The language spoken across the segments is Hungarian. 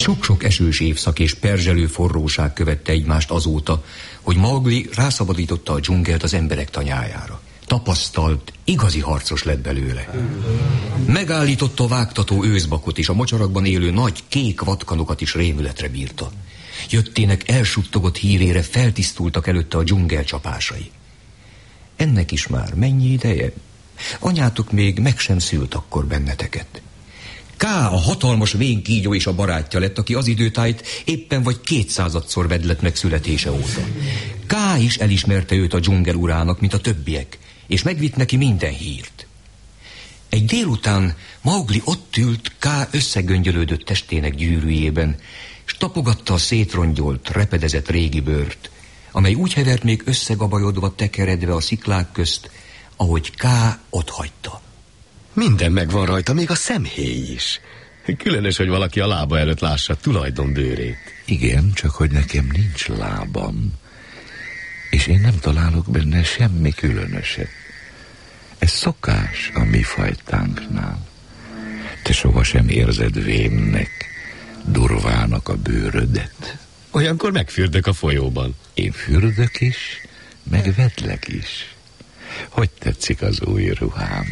sok-sok esős évszak és perzselő forróság követte egymást azóta, hogy Mowgli rászabadította a dzsungelt az emberek tanyájára. Tapasztalt, igazi harcos lett belőle. Megállította a vágtató őszbakot, és a mocsarakban élő nagy kék vatkanokat is rémületre bírta. Jöttének elsuttogott hírére feltisztultak előtte a dzsungel csapásai. Ennek is már mennyi ideje? Anyátok még meg sem szült akkor benneteket. Ká, a hatalmas vén kígyó és a barátja lett, aki az időtájt éppen vagy 200-szor vedlett meg születése óta. Ká is elismerte őt a dzsungel urának, mint a többiek, és megvitt neki minden hírt. Egy délután Mowgli ott ült Ká összegöngyölődött testének gyűrűjében, s tapogatta a szétrongyolt, repedezett régi bőrt, amely úgy hevert még összegabajodva, tekeredve a sziklák közt, ahogy Ká otthagyta. Minden megvan rajta, még a szemhéj is. Különös, hogy valaki a lába előtt lássa tulajdonbőrét. Igen, csak hogy nekem nincs lábam, és én nem találok benne semmi különöset. Ez szokás a mi fajtánknál. Te sohasem érzed vénnek, durvának a bőrödet. Olyankor megfürdök a folyóban. Én fürdök is, meg vedlek is. Hogy tetszik az új ruhám?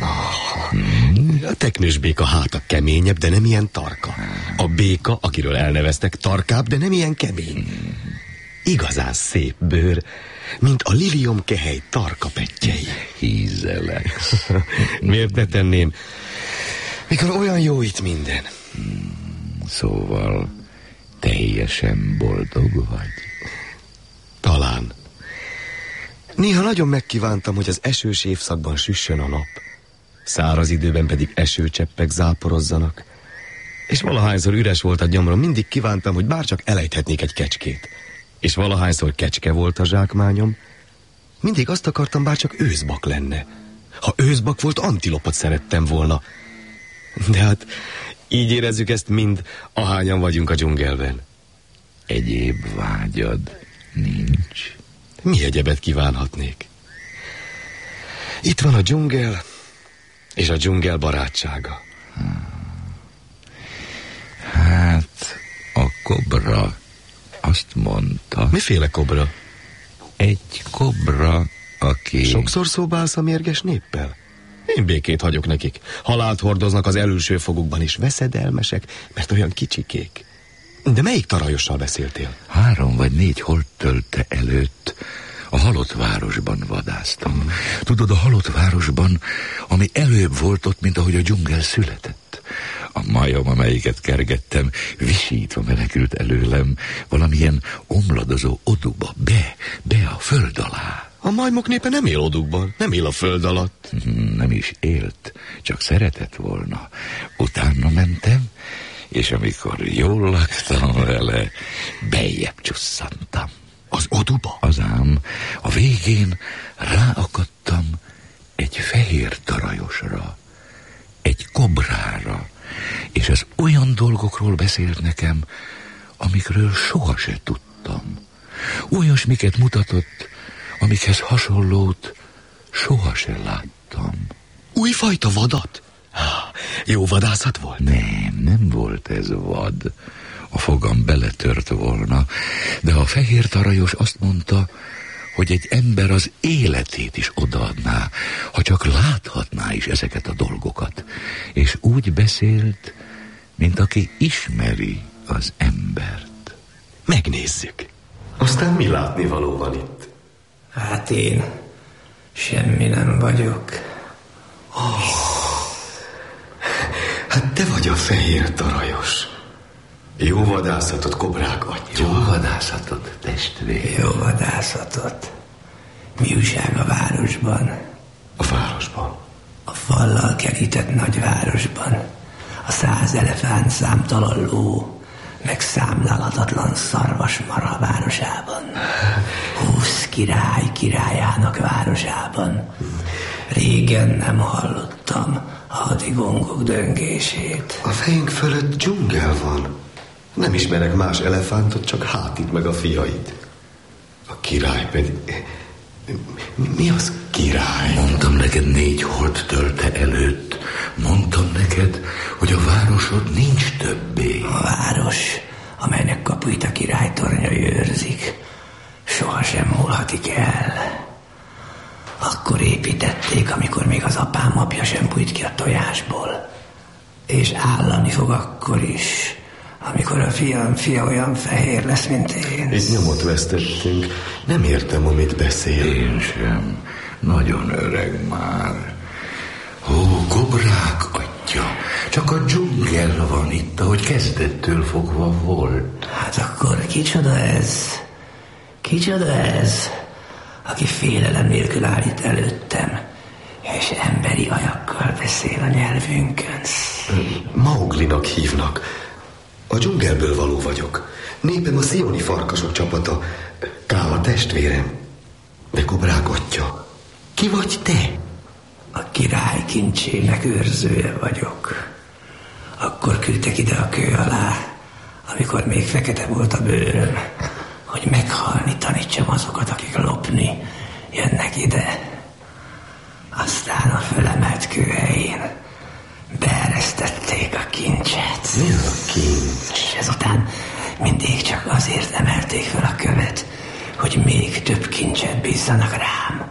A teknős béka háta keményebb, de nem ilyen tarka. A béka, akiről elneveztek, tarkább, de nem ilyen kemény. Igazán szép bőr, mint a lilium kehely tarka pettyei. Hízelek. Miért ne tenném, mikor olyan jó itt minden? Szóval teljesen boldog vagy? Talán. Néha nagyon megkívántam, hogy az esős évszakban süssön a nap, száraz időben pedig esőcseppek záporozzanak, és valahányszor üres volt a gyomrom, mindig kívántam, hogy bárcsak elejthetnék egy kecskét, és valahányszor kecske volt a zsákmányom, mindig azt akartam, bárcsak őszbak lenne. Ha őszbak volt, antilopot szerettem volna. De hát így érezzük ezt mind, ahányan vagyunk a dzsungelben. Egyéb vágyad nincs? Mi egyebet kívánhatnék? Itt van a dzsungel, és a dzsungel barátsága. Hát, a kobra azt mondta... Miféle kobra? Egy kobra, aki... Sokszor szóba állsz a mérges néppel? Én békét hagyok nekik. Halált hordoznak az elülső fogukban is. Veszedelmesek, mert olyan kicsikék. De melyik tarajossal beszéltél? 3 vagy 4 holdtölte előtt a halott városban vadásztam. Tudod, a halott városban, ami előbb volt ott, mint ahogy a dzsungel született. A majom, amelyiket kergettem, visítva menekült előlem valamilyen omladozó oduba, be a föld alá. A majmok népe nem él odukban, nem él a föld alatt. Nem is élt, csak szeretett volna. Utána mentem, és amikor jól laktam vele, bejjebb csusszantam. Az oduba? Az ám, a végén ráakadtam egy fehér tarajosra, egy kobrára, és ez olyan dolgokról beszélt nekem, amikről soha se tudtam. Olyasmiket mutatott, amikhez hasonlót soha se láttam. Újfajta vadat? Jó vadászat volt? Nem volt ez vad. A fogam beletört volna, de a fehér tarajos azt mondta, hogy egy ember az életét is odaadná, ha csak láthatná is ezeket a dolgokat. És úgy beszélt, mint aki ismeri az embert. Megnézzük. Aztán mi látnivaló van itt? Hát én semmi nem vagyok. Hát te vagy a fehér tarajos. Jó vadászatot, kobrák atya. Jó vadászatot, testvér. Jó vadászatot. Mi újság a városban? A városban? A fallal kerített nagyvárosban. A 100 elefánt, számtalan ló, meg számlálhatatlan szarvasmarha városában. 20 király királyának városában. Régen nem hallottam a hadigongok döngését. A fejünk fölött dzsungel van. Nem ismerek más elefántot, csak Hátit meg a fiait. A király pedig... Mi az király? Mondtam neked 4 holdtölte előtt. Mondtam neked, hogy a városod nincs többé. A város akik el. Akkor építették, amikor még az apám apja sem bújt ki a tojásból. És állani fog akkor is, amikor a fiam fia olyan fehér lesz, mint én. Egy nyomot vesztettünk. Nem értem, amit beszél. Én sem. Nagyon öreg már. Ó, kobrák atya, csak a dzsungel van itt, ahogy kezdettől fogva volt. Hát akkor kicsoda ez? Kicsoda ez, aki félelem nélkül áll itt előttem, és emberi ajakkal beszél a nyelvünkön? Mauglinak hívnak. A dzsungelből való vagyok. Népem a szioni farkasok csapata. Kála testvérem. De kobrák atya, ki vagy te? A király kincsének őrzője vagyok. Akkor küldtek ide a kő alá, amikor még fekete volt a bőröm, hogy meghalni tanítsam azokat, akik lopni jönnek ide. Aztán a fölemelt kő helyén beeresztették a kincset. Mi a kincs? És ezután mindig csak azért emelték fel a követ, hogy még több kincset bízzanak rám.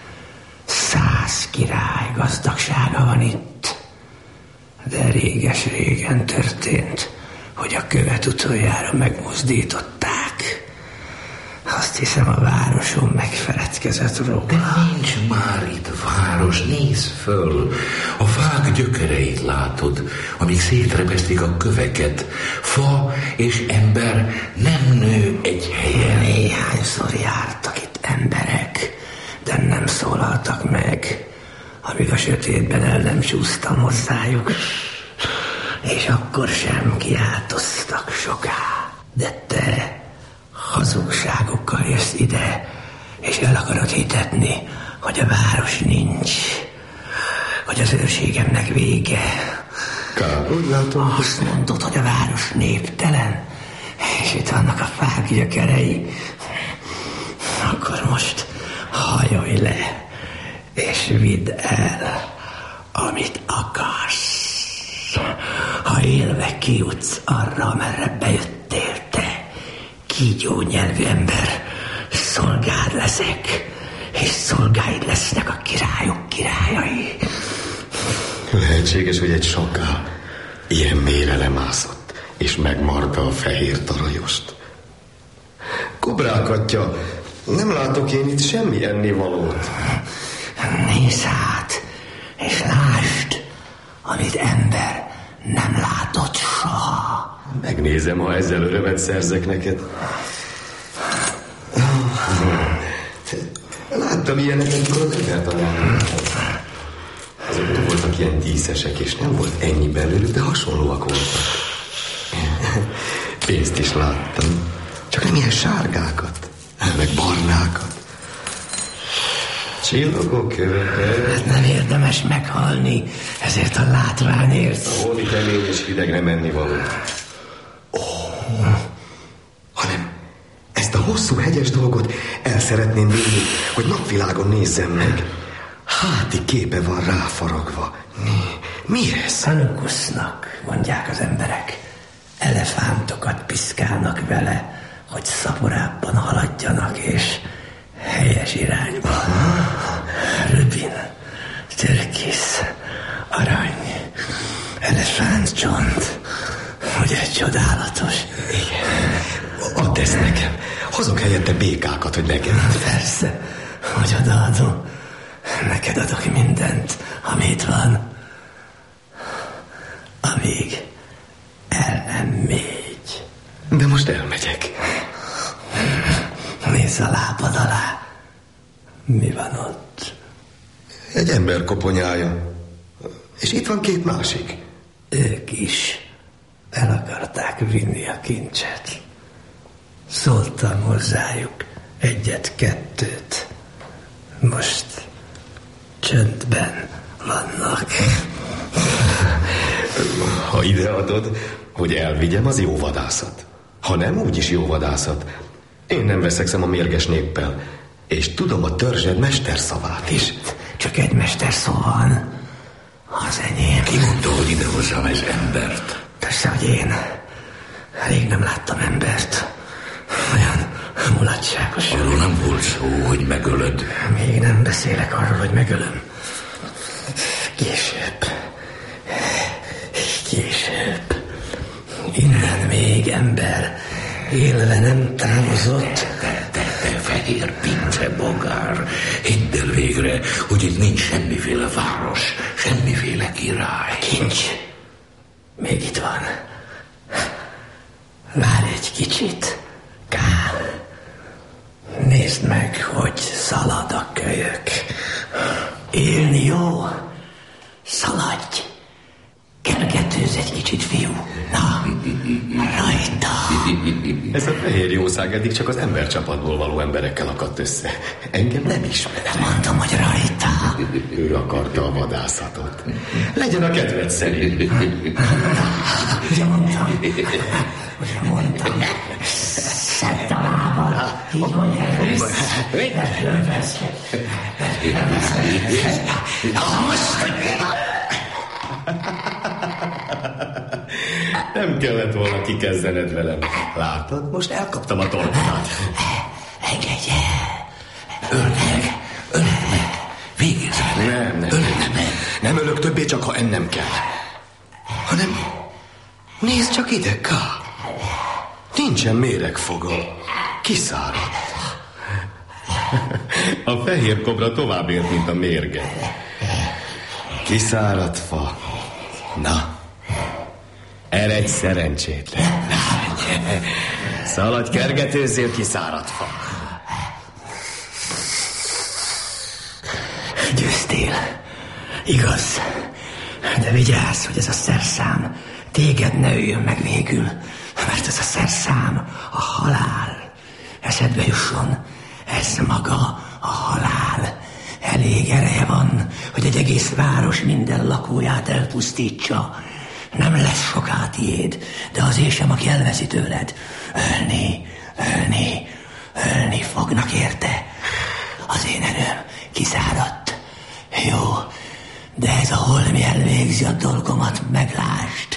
100 király gazdagsága van itt. De réges-régen történt, hogy a követ utoljára megmozdították. Azt hiszem, a városom megfeledkezett róla. De nincs már itt város, nézz föl. A fák gyökereit látod, amíg szétrepesztik a köveket. Fa és ember nem nő egy helyen. Néhányszor jártak itt emberek, de nem szólaltak meg, amíg a sötétben el nem csúsztam hozzájuk. És akkor sem kiáltoztak soká. De te hazugságokkal jössz ide, és el akarod hitetni, hogy a város nincs, hogy az őrségemnek vége. Kár, úgy látom. Azt mondod, hogy a város néptelen, és itt vannak a fák gyökerei. Akkor most hajolj le, és vidd el, amit akarsz. Ha élve kijutsz arra, amerre bejöttél te, kígyó nyelvű ember, szolgád leszek, és szolgáid lesznek a királyok királyai. Lehetséges, hogy egy sakál ilyen mélyre lemászott, és megmarta a fehér tarajost. Kobrák atya, nem látok én itt semmi ennivalót. Nézz át, és lásd, amit ember nem látott soha. Megnézem, ha ezzel örömet szerzek neked. Láttam ilyeneket, mikor az embertanán. Azok voltak ilyen díszesek, és nem volt ennyi belőlük, de hasonlóak voltak. Pénzt is láttam, csak nem ilyen sárgákat, meg barnákat. Csillogó kövekkel. Hát nem érdemes meghalni ezért a látványért. A holmi kemény és hideg nem ennivaló. Hanem ezt a hosszú hegyes dolgot el szeretném vinni, hogy napvilágon nézzem meg. Háti képe van ráfaragva. Mi ez? Hanukusznak, mondják az emberek. Elefántokat piszkálnak vele, hogy szaporábban haladjanak, és helyes irányba. Rubin, türkisz, arany, elefántcsont. Ugye csodálatos? Igen. Add ezt nekem. Hozok helyette békákat, hogy neked. Persze, hogy odaadom. Neked adok mindent, amit van. Amíg el nem megy. De most elmegyek. Nézz a lábad alá. Mi van ott? Egy ember koponyája. És itt van 2 másik. Ők is el akarták vinni a kincset. Szóltam hozzájuk 1-2. Most csöndben vannak. Ha ideadod, hogy elvigyem, az jó vadászat. Ha nem, úgyis jó vadászat. Én nem veszekszem a mérges néppel, és tudom a törzsed mesterszavát is. Csak egy mesterszó van. Az enyém. Ki mondta, hogy idehozzam ez embert? Persze, hogy én. Rég nem láttam embert. Mulatságos. Arról nem volt szó, hogy megölöd. Még nem beszélek arról, hogy megölöm. Később. Innen még ember élve nem távozott. Te fehér pince bogár, hidd el végre, hogy itt nincs semmiféle város, semmiféle király. Kincs. Még itt van. Várj egy kicsit, Kál. Nézd meg, hogy szalad a kölyök. Élni jó? Szaladj. Kergetőzz egy kicsit, fiú. Na, rajta. Ez a fehér jószág eddig csak az embercsapatból való emberekkel akadt össze. Engem nem ismer. Mondtam, hogy rajta. Ő akarta a vadászatot. Legyen a kedved szerint. Ugye mondtam. Szedd a lábad. Így mondják. Nem kellett volna kikezdened velem. Látod? Most elkaptam a torkodat. Engedj el. Öld meg. Végezz vele. Nem ölök többé, csak ha ennem kell. Hanem nézd csak ide, K. Nincsen méregfoga. Kiszáradt. A fehér kobra tovább ért, mint a mérge. Kiszáradt fa. Na, eredj szerencsétlen. Szaladj, kergetőzzél, kiszáradt fa. Győztél. Igaz. De vigyázz, hogy ez a szerszám téged ne üljön meg végül, mert ez a szerszám a halál. Eszedbe jusson, ez maga a halál. Elég ereje van, hogy egy egész város minden lakóját elpusztítsa. Nem lesz soká tiéd, de az én sem, aki elveszi tőled. Ölni fognak érte. Az én erőm kiszáradt. Jó, de ez a holmi elvégzi a dolgomat, meglásd.